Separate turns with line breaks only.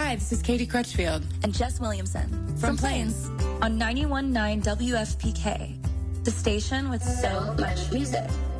Hi, this is Katie Crutchfield.
And Jess Williamson.
From Plains.
On 91.9 WFPK. The station with so much music.